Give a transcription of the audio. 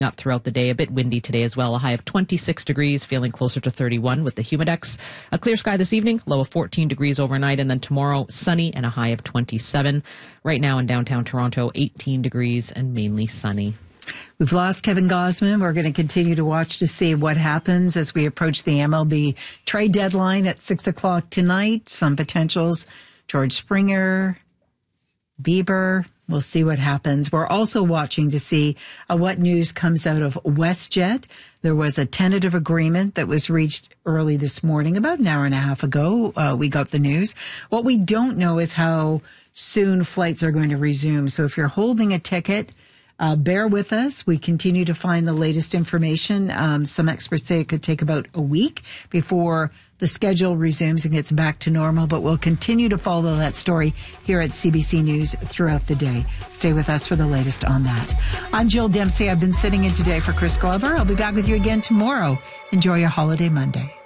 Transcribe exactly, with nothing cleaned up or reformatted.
up throughout the day. A bit windy today as well. A high of twenty-six degrees, feeling closer to thirty-one with the humidex. A clear sky this evening, low of fourteen degrees overnight, and then tomorrow sunny and a high of twenty-seven. Right now in downtown Toronto, eighteen degrees and mainly sunny. We've lost Kevin Gausman. We're going to continue to watch to see what happens as we approach the M L B trade deadline at six o'clock tonight. Some potentials, George Springer, Bieber. We'll see what happens. We're also watching to see uh, what news comes out of WestJet. There was a tentative agreement that was reached early this morning, about an hour and a half ago. Uh, we got the news. What we don't know is how soon flights are going to resume. So if you're holding a ticket, Uh, bear with us. We continue to find the latest information. Um, some experts say it could take about a week before the schedule resumes and gets back to normal, but we'll continue to follow that story here at C B C News throughout the day. Stay with us for the latest on that. I'm Jill Dempsey. I've been sitting in today for Chris Glover. I'll be back with you again tomorrow. Enjoy your holiday Monday.